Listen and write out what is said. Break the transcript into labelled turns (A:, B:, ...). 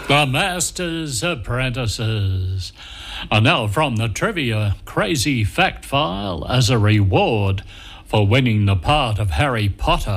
A: The Master's Apprentices. And now from the Trivia Crazy Fact File, as a reward for winning the part of Harry Potter,